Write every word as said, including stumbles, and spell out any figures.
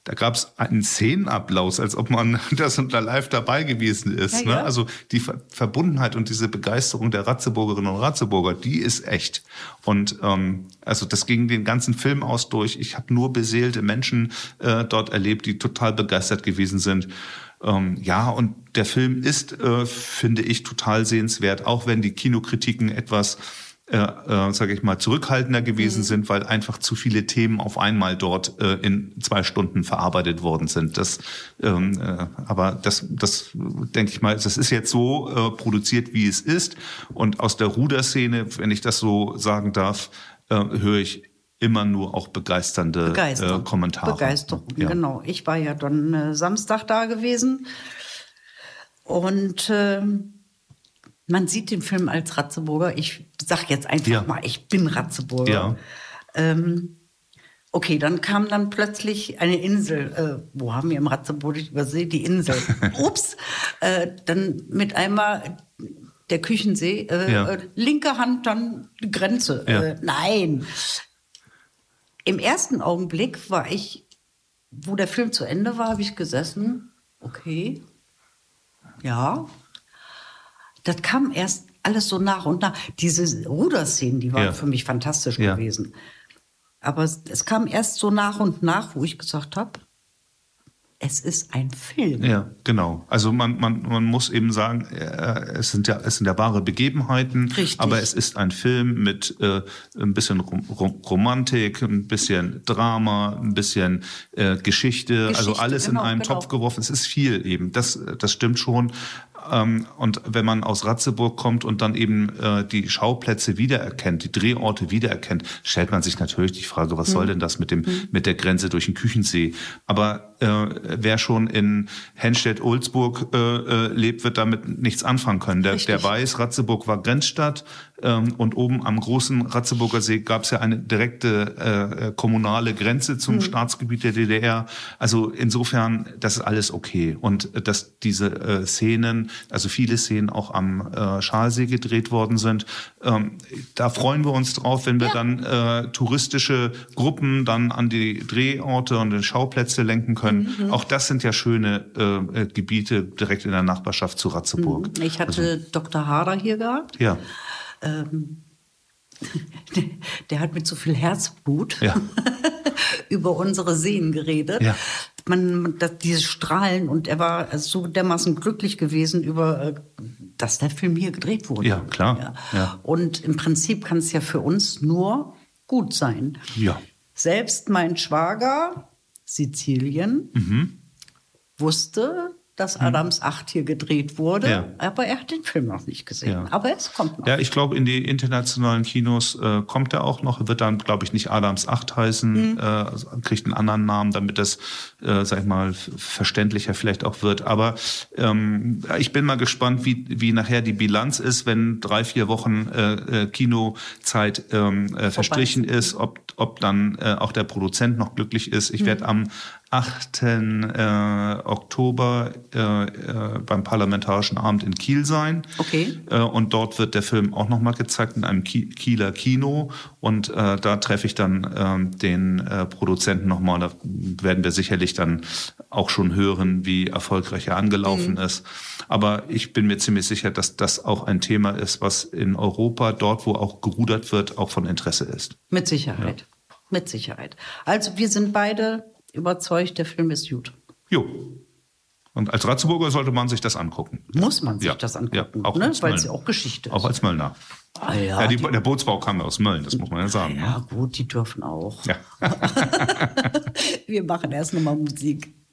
da gab es einen Szenenapplaus, als ob man das da live dabei gewesen ist. Ja, ne? ja. Also die Ver- Verbundenheit und diese Begeisterung der Ratzeburgerinnen und Ratzeburger, die ist echt. Und ähm, also das ging den ganzen Film aus durch. Ich habe nur beseelte Menschen äh, dort erlebt, die total begeistert gewesen sind. Ähm, ja, und der Film ist, äh, finde ich, total sehenswert, auch wenn die Kinokritiken etwas, äh, äh, sage ich mal, zurückhaltender gewesen mhm. sind, weil einfach zu viele Themen auf einmal dort äh, in zwei Stunden verarbeitet worden sind. Das, ähm, äh, aber das, das denke ich mal, das ist jetzt so äh, produziert, wie es ist. Und aus der Ruderszene, wenn ich das so sagen darf, äh, höre ich immer nur auch begeisternde äh, Kommentare. Begeisterung, ja. genau. Ich war ja dann äh, Samstag da gewesen und äh, man sieht den Film als Ratzeburger. Ich sag jetzt einfach ja. mal, ich bin Ratzeburger. Ja. Ähm, okay, dann kam dann plötzlich eine Insel. Äh, wo haben wir im Ratzeburg übersehen? Die Insel. Ups. Äh, dann mit einmal der Küchensee. Äh, ja. äh, linke Hand dann die Grenze. Ja. Äh, nein. Im ersten Augenblick war ich, wo der Film zu Ende war, habe ich gesessen, okay, ja. Das kam erst alles so nach und nach. Diese Ruderszenen, die waren ja. für mich fantastisch ja. gewesen. Aber es, es kam erst so nach und nach, wo ich gesagt habe, es ist ein Film. Ja, genau. Also man, man, man muss eben sagen, äh, es sind ja, es sind ja wahre Begebenheiten, Richtig. Aber es ist ein Film mit äh, ein bisschen Rom- Rom- Romantik, ein bisschen Drama, ein bisschen äh, Geschichte, Geschichte, also alles genau, in einen genau. Topf geworfen. Es ist viel eben, das, das stimmt schon. Und wenn man aus Ratzeburg kommt und dann eben äh, die Schauplätze wiedererkennt, die Drehorte wiedererkennt, stellt man sich natürlich die Frage, was hm. soll denn das mit dem hm. mit der Grenze durch den Küchensee? Aber äh, wer schon in Henstedt-Ulzburg äh, äh, lebt, wird damit nichts anfangen können. Der, der weiß, Ratzeburg war Grenzstadt ähm, und oben am großen Ratzeburger See gab es ja eine direkte äh, kommunale Grenze zum hm. Staatsgebiet der D D R. Also insofern, das ist alles okay. Und äh, dass diese äh, Szenen, also viele Szenen auch am äh, Schalsee gedreht worden sind. Ähm, da freuen wir uns drauf, wenn wir ja. dann äh, touristische Gruppen dann an die Drehorte und den Schauplätze lenken können. Mhm. Auch das sind ja schöne äh, Gebiete direkt in der Nachbarschaft zu Ratzeburg. Ich hatte also, Doktor Harder hier gehabt. Ja. Ähm, der, der hat mit so viel Herzblut ja. über unsere Seen geredet. Ja. Man, das, diese Strahlen, und er war so dermaßen glücklich gewesen über, dass der Film hier gedreht wurde. Ja, klar. Ja. Ja. Und im Prinzip kann es ja für uns nur gut sein. Ja. Selbst mein Schwager, Sizilien, mhm. wusste, dass Adams acht hier gedreht wurde, ja. aber er hat den Film noch nicht gesehen. Ja. Aber es kommt noch. Ja, ich glaube, in die internationalen Kinos äh, kommt er auch noch. Wird dann, glaube ich, nicht Adams acht heißen, mhm. äh, kriegt einen anderen Namen, damit das, äh, sag ich mal, verständlicher vielleicht auch wird. Aber ähm, ich bin mal gespannt, wie, wie nachher die Bilanz ist, wenn drei, vier Wochen äh, Kinozeit ähm, äh, verstrichen ist, ob, ob dann äh, auch der Produzent noch glücklich ist. Ich mhm. werde am achten Äh, Oktober äh, äh, beim Parlamentarischen Abend in Kiel sein. Okay. Äh, und dort wird der Film auch nochmal gezeigt in einem Ki- Kieler Kino. Und äh, da treffe ich dann äh, den äh, Produzenten nochmal. Da werden wir sicherlich dann auch schon hören, wie erfolgreich er angelaufen mhm. ist. Aber ich bin mir ziemlich sicher, dass das auch ein Thema ist, was in Europa, dort wo auch gerudert wird, auch von Interesse ist. Mit Sicherheit. Ja. Mit Sicherheit. Also wir sind beide überzeugt, der Film ist gut. Jo. Und als Ratzeburger sollte man sich das angucken. Muss man sich ja. das angucken, ja, ne? Weil es ja auch Geschichte ist. Auch als Möllner. Ah, ja, ja, die, der Bootsbau kam ja aus Mölln, das muss man ja sagen. Ja, ne? gut, die dürfen auch. Ja. Wir machen erst nochmal Musik.